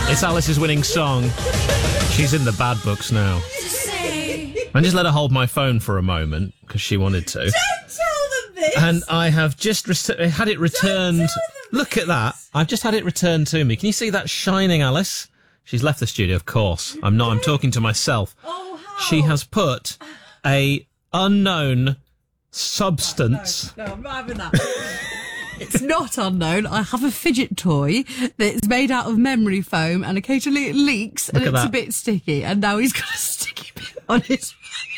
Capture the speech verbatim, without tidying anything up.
It's Alice's winning song. She's in the bad books now. I just let her hold my phone for a moment because she wanted to. Don't tell them this. And I have just re- had it returned. Look at that. I've just had it returned to me. Can you see that shining, Alice? She's left the studio, of course. I'm not. I'm talking to myself. Oh, how? She has put a unknown substance. No, no, I'm not having that. It's not unknown. I have a fidget toy that's made out of memory foam and occasionally it leaks and Look at it's that. a bit sticky and now he's got a sticky bit on his face.